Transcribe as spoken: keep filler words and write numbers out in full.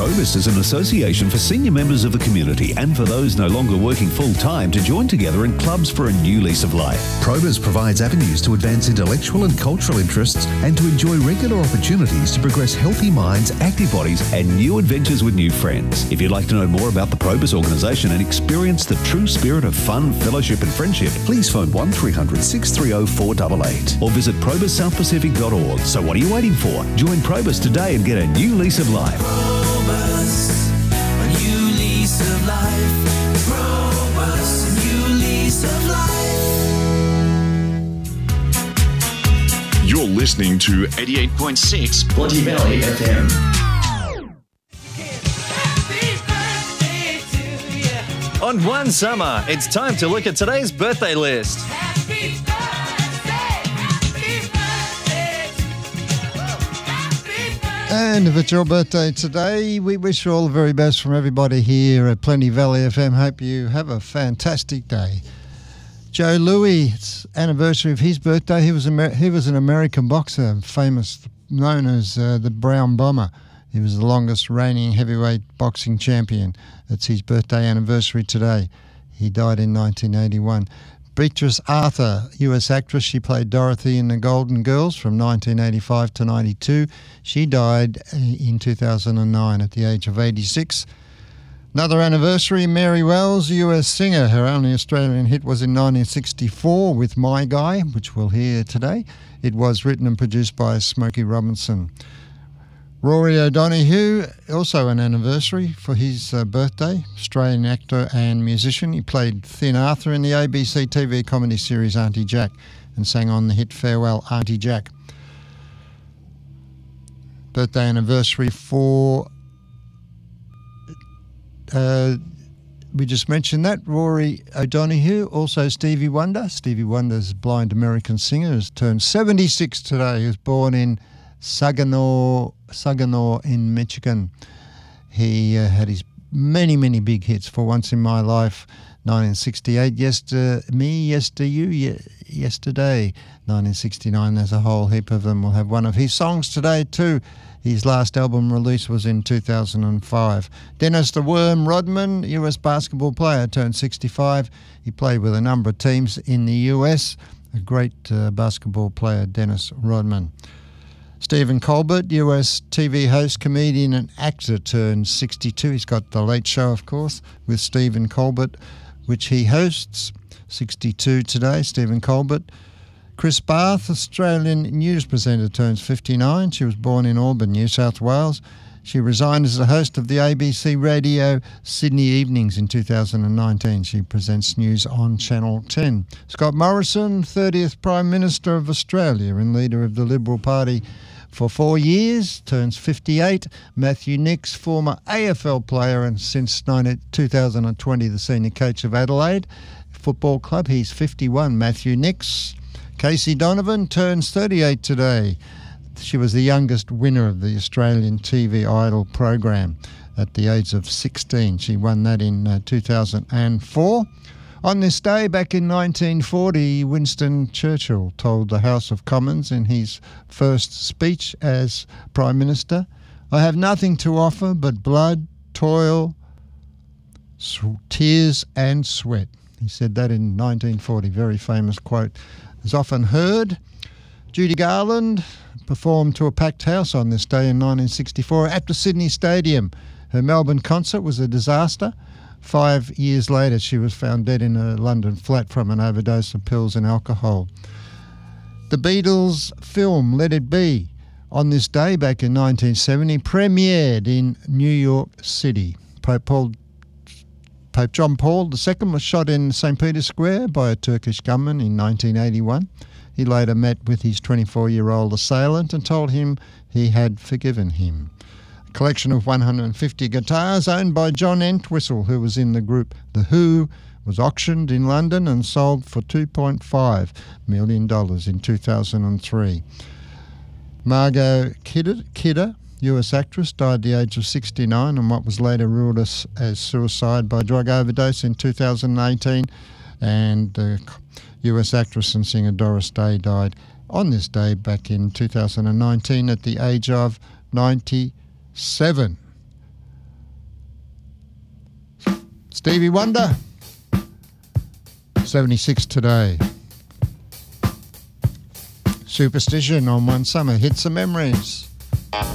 Probus is an association for senior members of the community and for those no longer working full-time to join together in clubs for a new lease of life. Probus provides avenues to advance intellectual and cultural interests and to enjoy regular opportunities to progress healthy minds, active bodies and new adventures with new friends. If you'd like to know more about the Probus organisation and experience the true spirit of fun, fellowship and friendship, please phone one three hundred, six three zero, four eight eight or visit probus south pacific dot org. So what are you waiting for? Join Probus today and get a new lease of life. Probus, a new lease of life. Probus, a new lease of life. You're listening to eighty-eight point six Bloody Valley F M. On One Summer, it's time to look at today's birthday list. Happy birthday, happy birthday, happy birthday. And if it's your birthday today, we wish you all the very best from everybody here at Plenty Valley F M. Hope you have a fantastic day. Joe Louis, it's anniversary of his birthday. He was Amer- he was an American boxer, famous, known as uh, the Brown Bomber. He was the longest reigning heavyweight boxing champion. It's his birthday anniversary today. He died in nineteen eighty-one. Beatrice Arthur, U S actress, she played Dorothy in The Golden Girls from nineteen eighty-five to ninety-two. She died in two thousand nine at the age of eighty-six. Another anniversary, Mary Wells, U S singer. Her only Australian hit was in nineteen sixty-four with My Guy, which we'll hear today. It was written and produced by Smokey Robinson. Rory O'Donoghue, also an anniversary for his uh, birthday, Australian actor and musician. He played Thin Arthur in the A B C T V comedy series Auntie Jack and sang on the hit Farewell Auntie Jack. Birthday anniversary for, uh, we just mentioned that, Rory O'Donoghue. Also Stevie Wonder. Stevie Wonder's blind American singer, has turned seventy-six today. He was born in Saginaw, Saginaw in Michigan. He uh, had his many, many big hits. For Once in My Life, nineteen sixty-eight. Yester, Me, Yester You, ye, Yesterday, nineteen sixty-nine. There's a whole heap of them. We'll have one of his songs today too. His last album release was in two thousand five. Dennis the Worm Rodman, U S basketball player, turned sixty-five. He played with a number of teams in the U S. A great uh, basketball player, Dennis Rodman. Stephen Colbert, U S T V host, comedian and actor, turned sixty-two. He's got The Late Show, of course, with Stephen Colbert, which he hosts. sixty-two today, Stephen Colbert. Chris Barth, Australian news presenter, turns fifty-nine. She was born in Auburn, New South Wales. She resigned as the host of the A B C Radio Sydney Evenings in two thousand nineteen. She presents news on Channel ten. Scott Morrison, thirtieth Prime Minister of Australia and leader of the Liberal Party for four years, turns fifty-eight. Matthew Nicks, former A F L player and since two thousand twenty the senior coach of Adelaide Football Club, he's fifty-one. Matthew Nicks. Casey Donovan turns thirty-eight today. She was the youngest winner of the Australian T V Idol program at the age of sixteen. She won that in uh, two thousand four. On this day, back in nineteen forty, Winston Churchill told the House of Commons in his first speech as Prime Minister, "I have nothing to offer but blood, toil, tears and sweat." He said that in nineteen forty. Very famous quote. Is often heard. Judy Garland performed to a packed house on this day in nineteen sixty-four at the Sydney Stadium. Her Melbourne concert was a disaster. Five years later, she was found dead in a London flat from an overdose of pills and alcohol. The Beatles film Let It Be on this day back in nineteen seventy premiered in New York City. Pope Paul Pope John Paul the Second was shot in Saint Peter's Square by a Turkish gunman in nineteen eighty-one. He later met with his twenty-four-year-old assailant and told him he had forgiven him. A collection of one hundred fifty guitars owned by John Entwistle, who was in the group The Who, was auctioned in London and sold for two point five million dollars in two thousand three. Margot Kidder, Kidder U S actress, died at the age of sixty-nine on what was later ruled as, as suicide by drug overdose in two thousand eighteen. And uh, U S actress and singer Doris Day died on this day back in two thousand nineteen at the age of ninety-seven. Stevie Wonder, seventy-six today. Superstition on One Summer. Hits and memories.